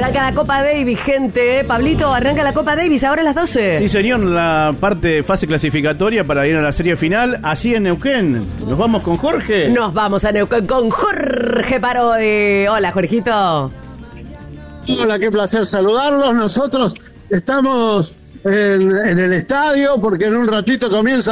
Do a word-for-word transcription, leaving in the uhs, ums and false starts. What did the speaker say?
Arranca la Copa Davis, gente. Pablito, arranca la Copa Davis ahora a las doce. Sí, señor, la parte fase clasificatoria para ir a la serie final. Así en Neuquén. ¿Nos vamos con Jorge? Nos vamos a Neuquén con Jorge Parodi. Hola, Jorgito. Hola, qué placer saludarlos. Nosotros estamos en, en el estadio porque en un ratito comienza